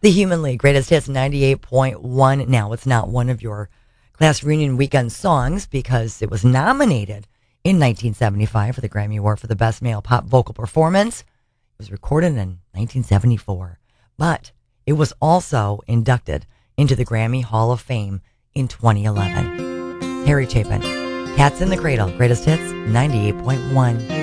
The Human League, greatest hits 98.1. Now, it's not one of your class reunion weekend songs because it was nominated in 1975 for the Grammy Award for the Best Male Pop Vocal Performance. It was recorded in 1974, but it was also inducted into the Grammy Hall of Fame in 2011. Harry Chapin, Cats in the Cradle, greatest hits 98.1.